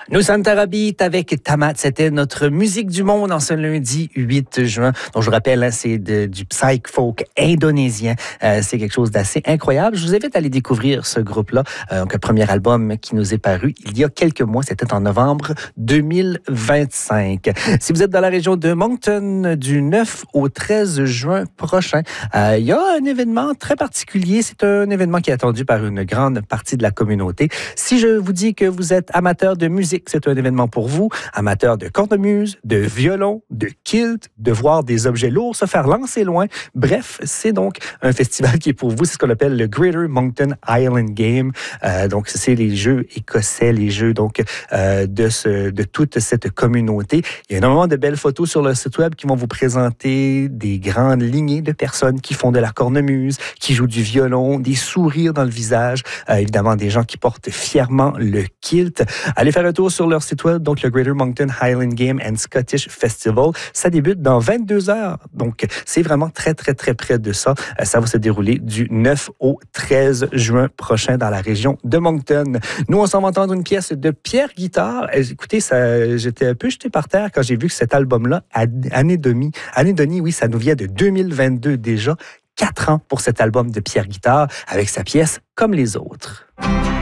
Nous sommes Tarabit avec Tamat. C'était notre musique du monde en ce lundi 8 juin. Donc, je vous rappelle, c'est du psych folk indonésien. C'est quelque chose d'assez incroyable. Je vous invite à aller découvrir ce groupe-là. Donc, un premier album qui nous est paru il y a quelques mois. C'était en novembre 2025. Si vous êtes dans la région de Moncton du 9 au 13 juin prochain, il y a un événement très particulier. C'est un événement qui est attendu par une grande partie de la communauté. Si je vous dis que vous êtes amateur de musique, c'est un événement pour vous, amateur de cornemuse, de violon, de kilt, de voir des objets lourds se faire lancer loin. Bref, c'est donc un festival qui est pour vous. C'est ce qu'on appelle le Greater Moncton Island Game. Donc, c'est les jeux écossais, les jeux donc de toute cette communauté. Il y a énormément de belles photos sur le site web qui vont vous présenter des grandes lignées de personnes qui font de la cornemuse, qui jouent du violon, des sourires dans le visage, évidemment des gens qui portent fièrement le kilt. Allez faire un tour sur leur site web, donc le Greater Moncton Highland Game and Scottish Festival. Ça débute dans 22 heures, donc c'est vraiment très, très, très près de ça. Ça va se dérouler du 9 au 13 juin prochain dans la région de Moncton. Nous, on s'en va entendre une pièce de Pierre Guitare. Écoutez, j'étais un peu jeté par terre quand j'ai vu que cet album-là, Anédonie, oui, ça nous vient de 2022 déjà. 4 ans pour cet album de Pierre Guitare avec sa pièce Comme les autres.